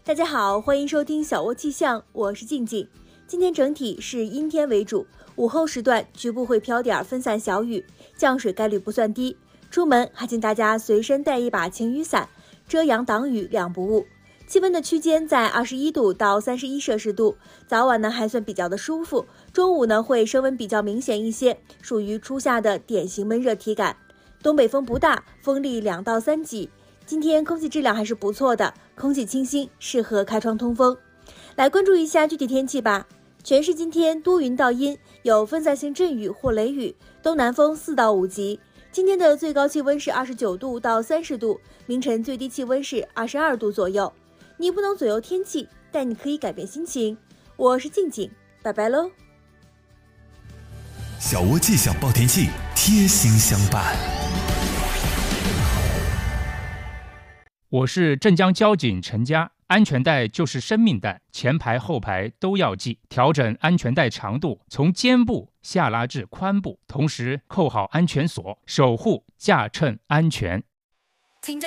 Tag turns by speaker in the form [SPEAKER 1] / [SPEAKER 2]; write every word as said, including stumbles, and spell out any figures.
[SPEAKER 1] 大家好，欢迎收听小窝气象，我是静静。今天整体是阴天为主，午后时段局部会飘点分散小雨，降水概率不算低。出门还请大家随身带一把晴雨伞，遮阳挡雨两不误。气温的区间在二十一度到三十一摄氏度，早晚呢还算比较的舒服，中午呢会升温比较明显一些，属于初夏的典型闷热体感。东北风不大，风力两到三级。今天空气质量还是不错的，空气清新，适合开窗通风。来关注一下具体天气吧。全市今天多云到阴，有分散性阵雨或雷雨，东南风四到五级。今天的最高气温是二十九度到三十度，凌晨最低气温是二十二度左右。你不能左右天气，但你可以改变心情。我是静静，拜拜喽。
[SPEAKER 2] 小窝气象报天气，贴心相伴。
[SPEAKER 3] 我是镇江交警陈佳。安全带就是生命带，前排后排都要系。调整安全带长度，从肩部下拉至髋部，同时扣好安全锁，守护驾乘安全。